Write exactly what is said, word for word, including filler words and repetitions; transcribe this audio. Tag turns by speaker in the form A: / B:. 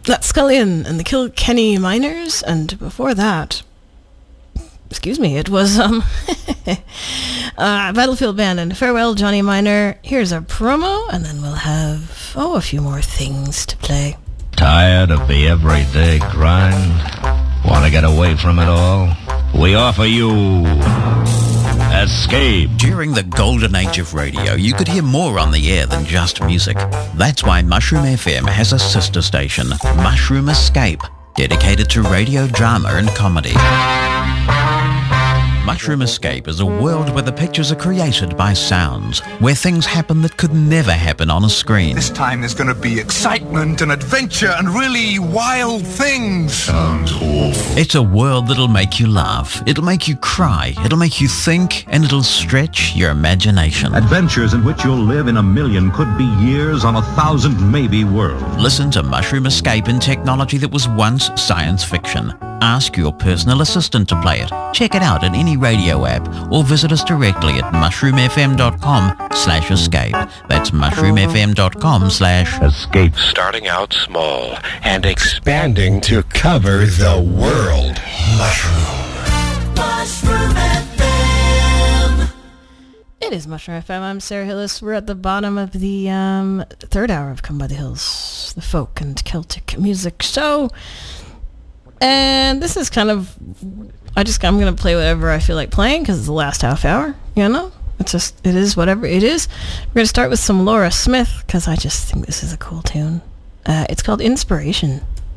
A: That's Scullion and the Kilkenny Miners, and before that, excuse me, it was um, uh, Battlefield Band and Farewell Johnny Miner. Here's our promo, and then we'll have, oh, a few more things to play.
B: Tired of the everyday grind? Want to get away from it all? We offer you Escape.
C: During the golden age of radio, you could hear more on the air than just music. That's why Mushroom F M has a sister station, Mushroom Escape, dedicated to radio drama and comedy. Mushroom Escape is a world where the pictures are created by sounds, where things happen that could never happen on a screen.
D: This time there's going to be excitement and adventure and really wild things.
E: Sounds awful.
C: It's a world that'll make you laugh, it'll make you cry, it'll make you think, and it'll stretch your imagination.
F: Adventures in which you'll live in a million, could be years on a thousand maybe worlds.
C: Listen to Mushroom Escape in technology that was once science fiction. Ask your personal assistant to play it. Check it out in any radio app or visit us directly at mushroomfm.com slash escape. That's mushroomfm.com slash
B: escape.
G: Starting out small and expanding to cover the world.
H: Mushroom. Mushroom F M.
A: It is Mushroom F M. I'm Sarah Hillis. We're at the bottom of the um, third hour of Come by the Hills, the folk and Celtic music show. And this is kind of, I just, I'm going to play whatever I feel like playing because it's the last half hour, you know? It's just, it is whatever it is. We're going to start with some Laura Smith because I just think this is a cool tune. Uh, it's called Inspiration.